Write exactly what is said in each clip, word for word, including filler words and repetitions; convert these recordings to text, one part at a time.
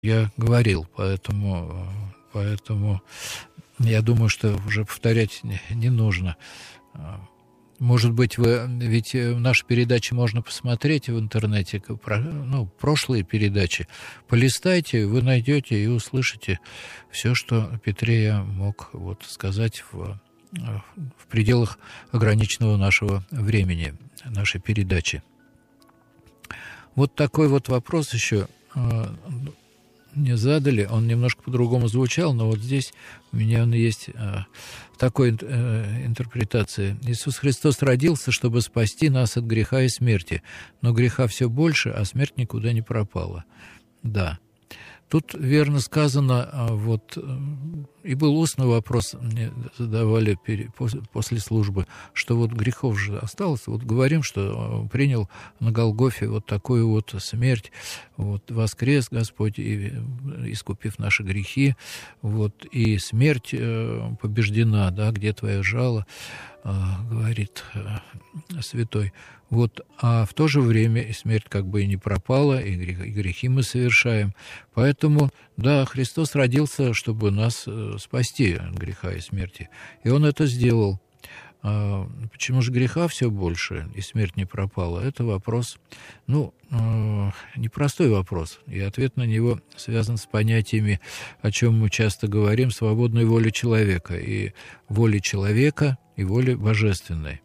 я говорил, поэтому, поэтому я думаю, что уже повторять не, не нужно. Может быть, вы, ведь наши передачи можно посмотреть в интернете, ну, прошлые передачи. Полистайте, вы найдете и услышите все, что Петрея мог вот сказать в, в пределах ограниченного нашего времени, нашей передачи. Вот такой вот вопрос еще мне задали, он немножко по-другому звучал, но вот здесь у меня он есть э, в такой э, интерпретации. Иисус Христос родился, чтобы спасти нас от греха и смерти, но греха все больше, а смерть никуда не пропала. Да. Тут верно сказано, вот, и был устный вопрос, мне задавали после, после службы, что вот грехов же осталось, вот говорим, что принял на Голгофе вот такую вот смерть, вот, воскрес Господь, и, искупив наши грехи, вот, и смерть побеждена, да, где твое жало, говорит святой. Вот, а в то же время и смерть как бы и не пропала, и грехи, и грехи мы совершаем. Поэтому, да, Христос родился, чтобы нас спасти от греха и смерти. И Он это сделал. А почему же греха все больше и смерть не пропала? Это вопрос, ну, непростой вопрос. И ответ на него связан с понятиями, о чем мы часто говорим, свободной воли человека. И воли человека, и воли божественной.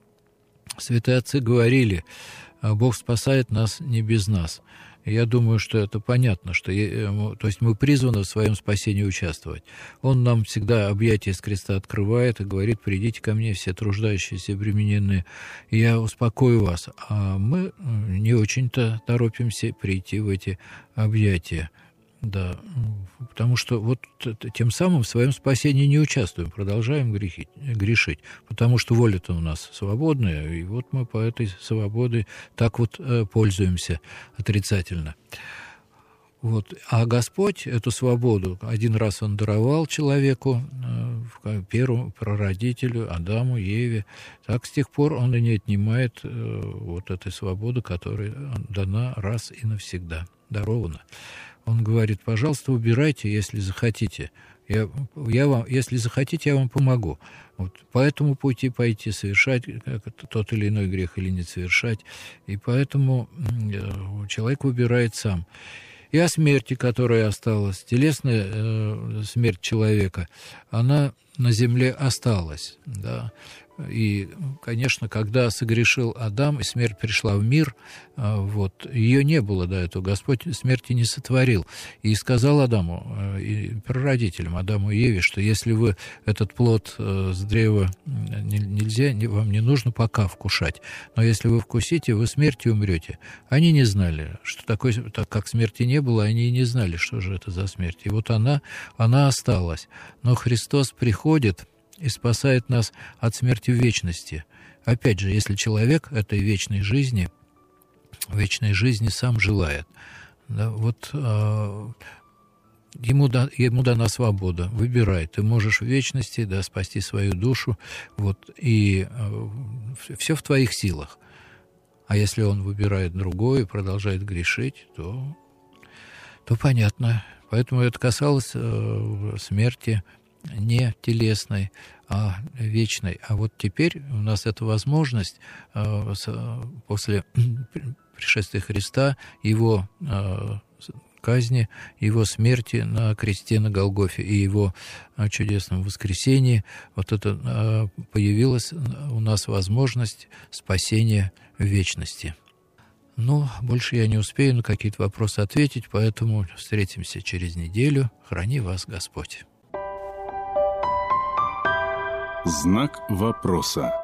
Святые отцы говорили, Бог спасает нас не без нас. Я думаю, что это понятно, что то есть мы призваны в своем спасении участвовать. Он нам всегда объятия с креста открывает и говорит: придите ко мне, все труждающиеся и обремененные, и я успокою вас. А мы не очень-то торопимся прийти в эти объятия. Да, потому что вот тем самым в своем спасении не участвуем, продолжаем грехи, грешить, потому что воля-то у нас свободная, и вот мы по этой свободе так вот э, пользуемся отрицательно. Вот. А Господь эту свободу один раз Он даровал человеку, э, первому прародителю, Адаму, Еве, так с тех пор Он и не отнимает э, вот этой свободы, которая дана раз и навсегда, дарована. Он говорит: пожалуйста, выбирайте, если захотите. Я, я вам, если захотите, я вам помогу. Вот по этому пути пойти, совершать тот или иной грех или не совершать. И поэтому человек выбирает сам. И о смерти, которая осталась, телесная э, смерть человека, она на земле осталась, да. И, конечно, когда согрешил Адам, и смерть пришла в мир, вот, ее не было до этого. Господь смерти не сотворил. И сказал Адаму, и прародителям, Адаму и Еве, что если вы этот плод с древа нельзя, вам не нужно пока вкушать, но если вы вкусите, вы смертью умрете. Они не знали, что такое, так как смерти не было, они и не знали, что же это за смерть. И вот она, она осталась. Но Христос приходит и спасает нас от смерти в вечности. Опять же, если человек этой вечной жизни, вечной жизни сам желает, да, вот э, ему, да, ему дана свобода, выбирай, ты можешь в вечности, да, спасти свою душу, вот, и э, все в твоих силах. А если он выбирает другое и продолжает грешить, то, то понятно. Поэтому это касалось э, смерти не телесной, а вечной. А вот теперь у нас эта возможность э, с, после пришествия Христа, Его э, казни, Его смерти на кресте на Голгофе и Его э, чудесном воскресении, вот это э, появилась у нас возможность спасения в вечности. Ну, больше я не успею на какие-то вопросы ответить, поэтому встретимся через неделю. Храни вас Господь. Знак вопроса.